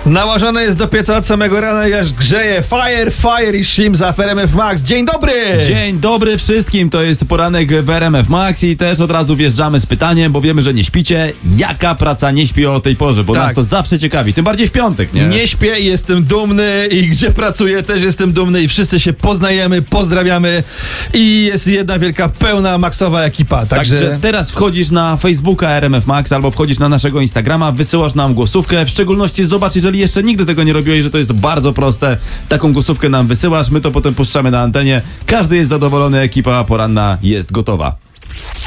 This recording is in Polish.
Nałożone jest do pieca od samego rana i aż grzeje. Fire i Shimza w RMF Max. Dzień dobry! Dzień dobry wszystkim, to jest poranek w RMF Max i też od razu wjeżdżamy z pytaniem, bo wiemy, że nie śpicie. Jaka praca nie śpi o tej porze? Bo nas to zawsze ciekawi, tym bardziej w piątek, nie? Nie śpię i jestem dumny i gdzie pracuję też jestem dumny i wszyscy się poznajemy, pozdrawiamy i jest jedna wielka, pełna, maksowa ekipa. Także teraz wchodzisz na Facebooka RMF Max albo wchodzisz na naszego Instagrama, wysyłasz nam głosówkę, w szczególności zobacz, jeżeli jeszcze nigdy tego nie robiłeś, że to jest bardzo proste. Taką głosówkę nam wysyłasz, my to potem puszczamy na antenie. Każdy jest zadowolony, ekipa poranna jest gotowa.